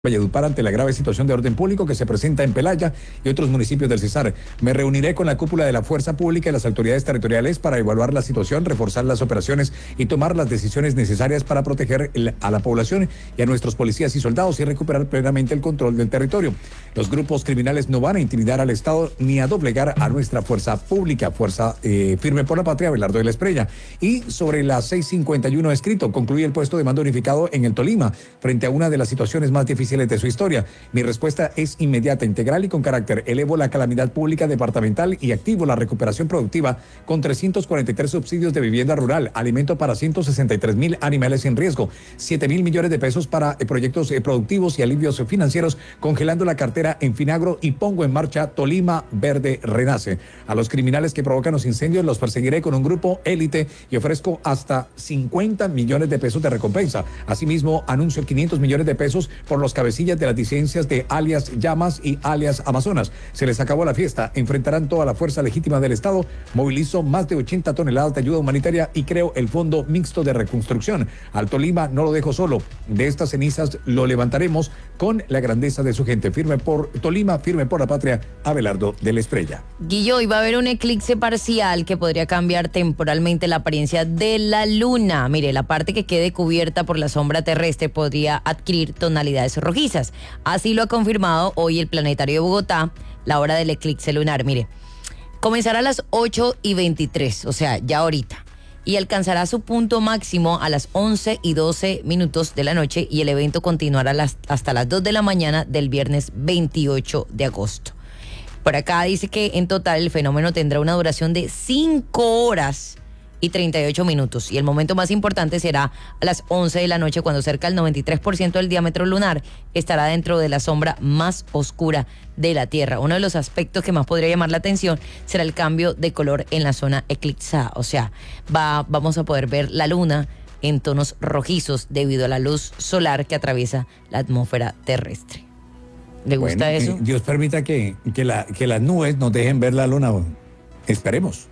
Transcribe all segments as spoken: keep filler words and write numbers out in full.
Valledupar ante la grave situación de orden público que se presenta en Pelaya y otros municipios del Cesar. Me reuniré con la cúpula de la Fuerza Pública y las autoridades territoriales para evaluar la situación, reforzar las operaciones y tomar las decisiones necesarias para proteger el, a la población y a nuestros policías y soldados y recuperar plenamente el control del territorio. Los grupos criminales no van a intimidar al Estado ni a doblegar a nuestra Fuerza Pública, Fuerza eh, Firme por la Patria, Abelardo de la Espriella. Y sobre las seis cincuenta y uno escrito, concluye el puesto de mando unificado en el Tolima, frente a una de las situaciones más difíciles de su historia. Mi respuesta es inmediata, integral y con carácter. Elevo la calamidad pública departamental y activo la recuperación productiva con trescientos cuarenta y tres subsidios de vivienda rural, alimento para ciento sesenta y tres mil animales en riesgo, siete mil millones de pesos para eh, proyectos eh, productivos y alivios financieros, congelando la cartera en Finagro y pongo en marcha Tolima Verde Renace. A los criminales que provocan los incendios los perseguiré con un grupo élite y ofrezco hasta cincuenta millones de pesos de recompensa. Asimismo, anuncio quinientos millones de pesos por los cabecillas de las disidencias de alias Llamas y alias Amazonas. Se les acabó la fiesta, enfrentarán toda la fuerza legítima del Estado, movilizo más de ochenta toneladas de ayuda humanitaria y creo el Fondo Mixto de Reconstrucción. Al Tolima no lo dejo solo, de estas cenizas lo levantaremos con la grandeza de su gente. Firme por Tolima, firme por la patria, Abelardo de la Espriella. Guillo, hoy va a haber un eclipse parcial que podría cambiar temporalmente la apariencia de la luna. Mire, la parte que quede cubierta por la sombra terrestre podría adquirir tonalidades rojizas. Así lo ha confirmado hoy el Planetario de Bogotá, la hora del eclipse lunar. Mire, comenzará a las ocho y veintitrés, o sea, ya ahorita, y alcanzará su punto máximo a las once y doce minutos de la noche y el evento continuará las, hasta las dos de la mañana del viernes veintiocho de agosto. Por acá dice que en total el fenómeno tendrá una duración de cinco horas y treinta y ocho minutos, y el momento más importante será a las once de la noche, cuando cerca del noventa y tres por ciento del diámetro lunar estará dentro de la sombra más oscura de la Tierra. Uno de los aspectos que más podría llamar la atención será el cambio de color en la zona eclipsada, o sea, va, vamos a poder ver la luna en tonos rojizos debido a la luz solar que atraviesa la atmósfera terrestre. ¿Le gusta bueno, eso? Eh, Dios permita que, que, la, que las nubes nos dejen ver la luna. Esperemos.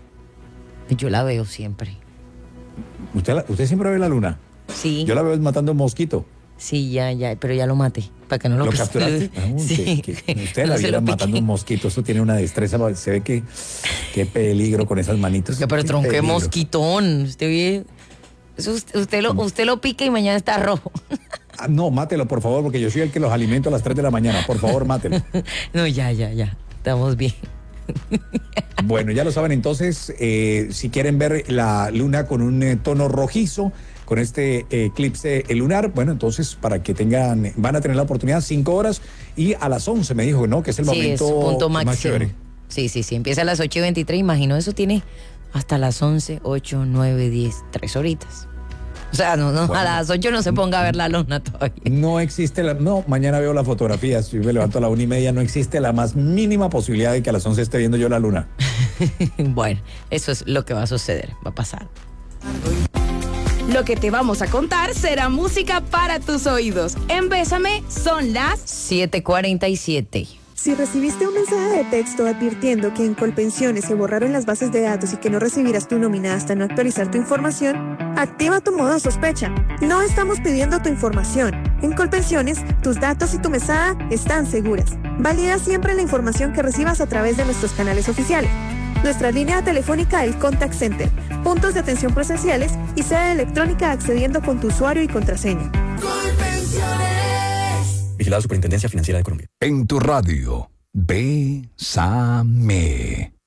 Yo la veo siempre. ¿Usted, la, ¿Usted siempre ve la luna? Sí. Yo la veo matando un mosquito. Sí, ya, ya, pero ya lo maté, para que no lo, ¿Lo pise. capturaste? Ah, Sí. que, que usted No la se viera lo pique. matando un mosquito, eso tiene una destreza, se ve que qué peligro con esas manitos. Oiga, pero Qué tronqué peligro. mosquitón, usted ve, eso usted, usted lo, usted lo pica y mañana está rojo. Ah, no, mátelo, por favor, porque yo soy el que los alimento a las tres de la mañana. Por favor, mátelo. No, ya, ya, ya, estamos bien. Bueno, ya lo saben, entonces, eh, si quieren ver la luna con un eh, tono rojizo, con este eh, eclipse lunar, bueno, entonces para que tengan, van a tener la oportunidad cinco horas y a las once me dijo, ¿no? Que es el Sí, momento es su punto más máximo. chévere. Sí, sí, sí, empieza a las ocho y veintitrés, imagino, eso tiene hasta las once, ocho, nueve, diez, tres horitas. O sea, no, no, Bueno. a las ocho no se ponga a ver la luna todavía. No existe la, no, mañana veo las fotografías, si me levanto a la una y media, no existe la más mínima posibilidad de que a las once esté viendo yo la luna. Bueno, eso es lo que va a suceder, va a pasar. Lo que te vamos a contar será música para tus oídos. En Bésame son las... siete cuarenta y siete. Si recibiste un mensaje de texto advirtiendo que en Colpensiones se borraron las bases de datos y que no recibirás tu nómina hasta no actualizar tu información, activa tu modo sospecha. No estamos pidiendo tu información. En Colpensiones, tus datos y tu mesada están seguras. Valida siempre la información que recibas a través de nuestros canales oficiales. Nuestra línea telefónica, el Contact Center, puntos de atención presenciales y sede electrónica accediendo con tu usuario y contraseña. Vigilada Superintendencia Financiera de Colombia. En tu radio, Bésame.